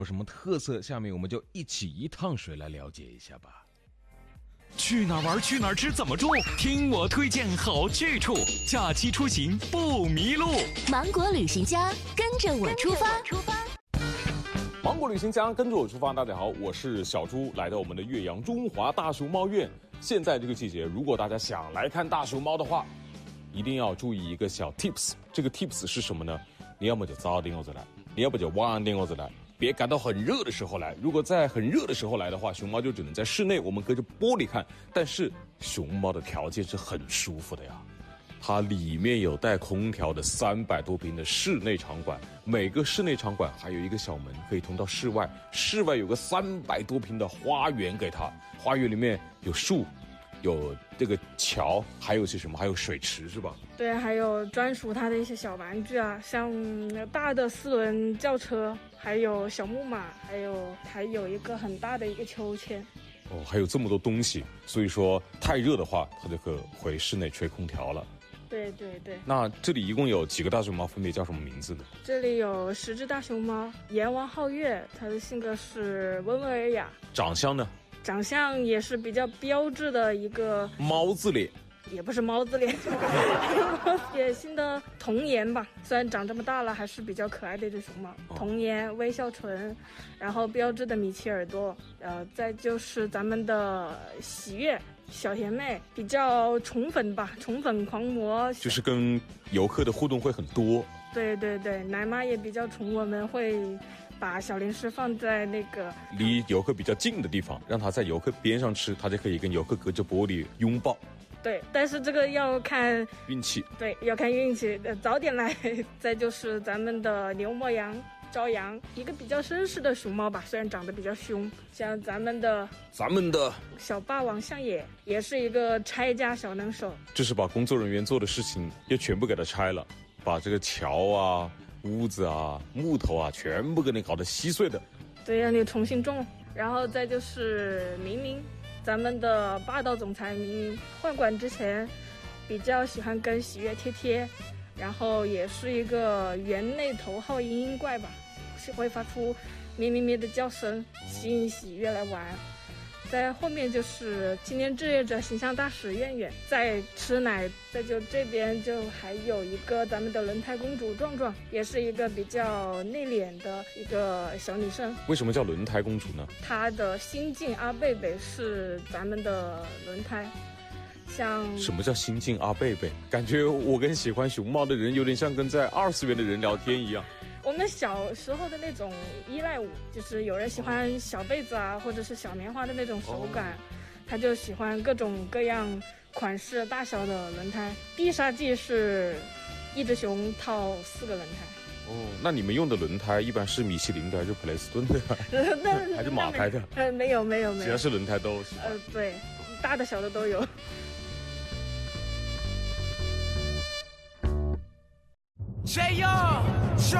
有什么特色？下面我们就一趟水来了解一下吧。 去哪儿玩？去哪儿吃？怎么住？听我推荐好去处，假期出行不迷路。 芒果旅行家，跟着我出发。 芒果旅行家跟着我出发，大家好，我是小猪，来到我们的岳阳中华大熊猫院。现在这个季节，如果大家想来看大熊猫的话，一定要注意一个小 tips。这个 tips 是什么呢？你要么就早点子来，你要不就晚点子来，别赶到很热的时候来。如果在很热的时候来的话，熊猫就只能在室内，我们隔着玻璃看。但是熊猫的条件是很舒服的呀。它里面有带空调的300多平的室内场馆，每个室内场馆还有一个小门可以通到室外，室外有个300多平的花园给它，花园里面有树，有这个桥，还有些什么？还有水池是吧？ 对，还有专属它的一些小玩具啊，像大的4轮轿车，还有小木马，还有一个很大的一个秋千。 哦，还有这么多东西，所以说太热的话，它就可回室内吹空调了。 对对对。 那这里一共有几个大熊猫，分别叫什么名字呢？ 这里有10只大熊猫，阎王皓月，它的性格是温文尔雅。 长相呢？ 长相也是比较标志的一个猫字脸。 也不是猫字脸，典型的童颜吧。虽然长这么大了，还是比较可爱的一只熊猫。童颜、微笑唇，然后标志的米奇耳朵，再就是咱们的喜悦小甜妹，比较宠粉吧，宠粉狂魔， 就是跟游客的互动会很多。 对对对，奶妈也比较宠我们，会把小零食放在那个离游客比较近的地方，让它在游客边上吃，它就可以跟游客隔着玻璃拥抱。 对，但是这个要看运气。 对，要看运气，早点来。再就是咱们的牛魔羊、朝阳，一个比较绅士的熊猫吧，虽然长得比较凶。像咱们的小霸王相野，也是一个拆家小能手。 就是把工作人员做的事情又全部给它拆了，把这个桥啊、屋子啊、木头啊，全部给你搞得稀碎的。 对，让你重新种。然后再就是明明。咱们的霸道总裁明明换馆之前比较喜欢跟喜悦贴，然后也是一个园内头号嘤嘤怪吧，是会发出咩咩咩的叫声，吸引喜悦来玩。在后面就是青年志愿者形象大使苑苑在吃奶，再就这边就还有一个咱们的轮胎公主壮壮，也是一个比较内敛的一个小女生。 为什么叫轮胎公主呢？ 她的新晋阿贝贝是咱们的轮胎。像什么叫新晋阿贝贝？感觉我跟喜欢熊猫的人有点像跟在20元的人聊天一样。 我们小时候的那种依赖物，就是有人喜欢小被子啊，或者是小棉花的那种手感，他就喜欢各种各样款式大小的轮胎。必杀技是一只熊套4个轮胎。 哦，那你们用的轮胎一般是米其林的还是普雷斯顿的还是马牌的？ 没有，只要是轮胎都是。 对，大的小的都有。 谁呀？